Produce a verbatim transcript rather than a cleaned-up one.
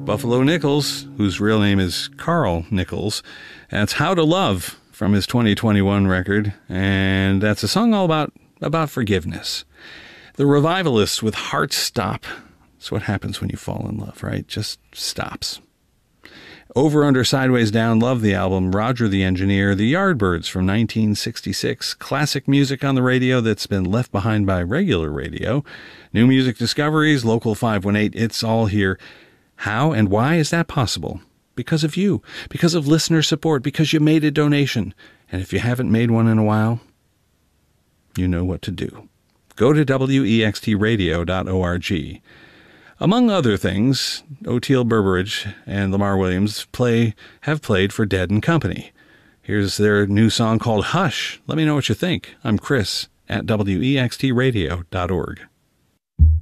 Buffalo Nichols, whose real name is Carl Nichols. That's How to Love from his twenty twenty-one record, and that's a song all about, about forgiveness. The Revivalists with Heart Stop. That's what happens when you fall in love, right? Just stops. Over, Under, Sideways, Down, love the album. Roger the Engineer, The Yardbirds from nineteen sixty-six. Classic music on the radio that's been left behind by regular radio. New music discoveries, Local five one eight, it's all here. How and why is that possible? Because of you. Because of listener support. Because you made a donation. And if you haven't made one in a while, you know what to do. Go to W E X T radio dot org. Among other things, Oteil Burbridge and Lamar Williams play have played for Dead and Company. Here's their new song called Hush. Let me know what you think. I'm Chris at W E X T radio dot org.